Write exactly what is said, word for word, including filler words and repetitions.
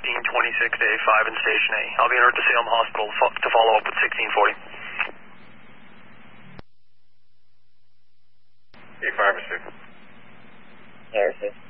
fifteen twenty-six to A five in Station A. I'll be en route to Salem Hospital to follow up with sixteen forty. A five or six. A or six.